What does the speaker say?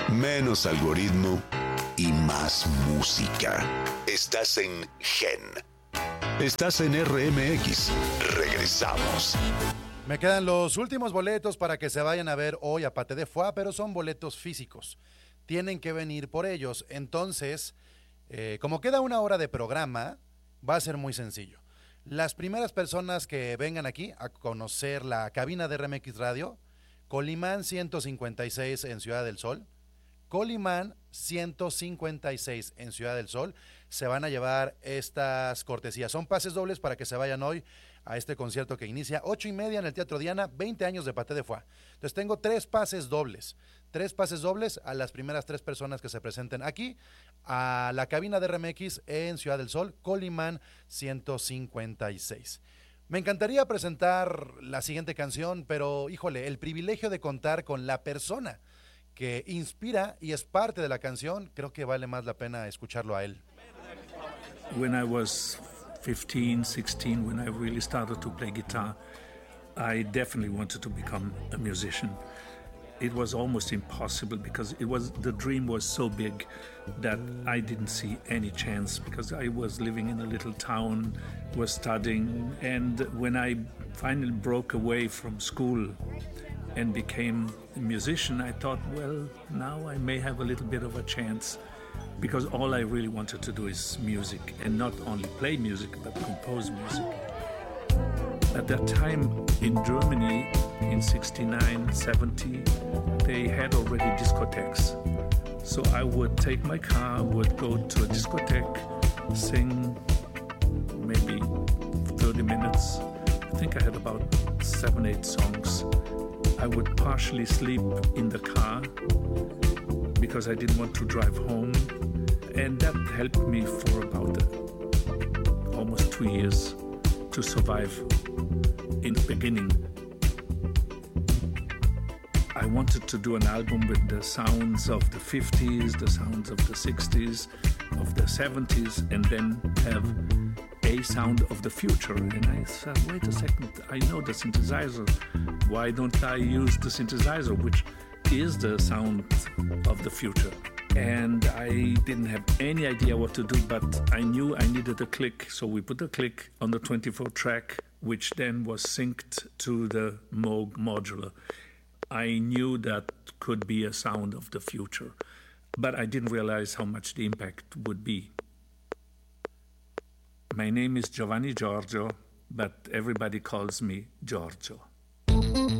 menos algoritmo y más música. Estás en GEN. Estás en RMX. Regresamos. Me quedan los últimos boletos para que se vayan a ver hoy a Paté de Foix, pero son boletos físicos. Tienen que venir por ellos. Entonces, como queda una hora de programa, va a ser muy sencillo. Las primeras personas que vengan aquí a conocer la cabina de RMX Radio, Colimán 156 en Ciudad del Sol, Colimán 156 en Ciudad del Sol, se van a llevar estas cortesías. Son pases dobles para que se vayan hoy a este concierto que inicia 8:30 en el Teatro Diana, 20 años de Paté de Foix. Entonces tengo tres pases dobles a las primeras tres personas que se presenten aquí a la cabina de RMX en Ciudad del Sol, Colimán 156. Me encantaría presentar la siguiente canción, pero híjole, el privilegio de contar con la persona que inspira y es parte de la canción, creo que vale más la pena escucharlo a él. When I was 15, 16, when I really started to play guitar, I definitely wanted to become a musician. It was almost impossible because the dream was so big that I didn't see any chance because I was living in a little town, was studying, and when I finally broke away from school and became a musician, I thought, well, now I may have a little bit of a chance because all I really wanted to do is music, and not only play music but compose music. At that time in Germany, in 69, 70, they had already discotheques. So I would take my car, would go to a discotheque, sing maybe 30 minutes. I think I had about 7, 8 songs. I would partially sleep in the car because I didn't want to drive home. And that helped me for about almost 2 years to survive in the beginning. I wanted to do an album with the sounds of the 50s, the sounds of the 60s, of the 70s, and then have a sound of the future. And I said, wait a second, I know the synthesizer. Why don't I use the synthesizer, which is the sound of the future? And I didn't have any idea what to do, but I knew I needed a click. So we put a click on the 24 track, which then was synced to the Moog modular. I knew that could be a sound of the future, but I didn't realize how much the impact would be. My name is Giovanni Giorgio, but everybody calls me Giorgio.